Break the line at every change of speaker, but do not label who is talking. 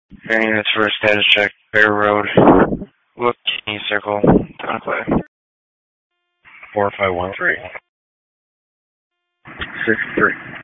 Any units for a status check. Bear Road. Look, Key Circle. Town of Clay.
4513.
6-3.